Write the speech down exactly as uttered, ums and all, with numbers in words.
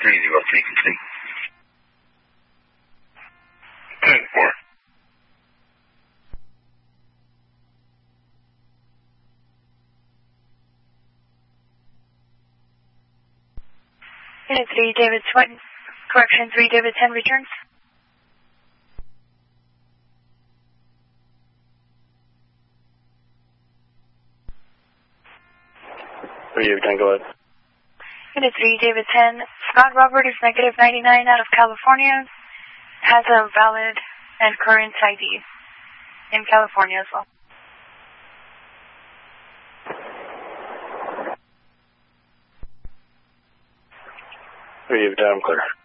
three zero three complete. ten four. Unit three, David Swinton. Correction, three, David ten returns. three, David ten, go ahead. Unit three, David ten. Scott Robert is negative ninety-nine out of California. Has a valid and current I D in California as well. three, David ten, I'm clear.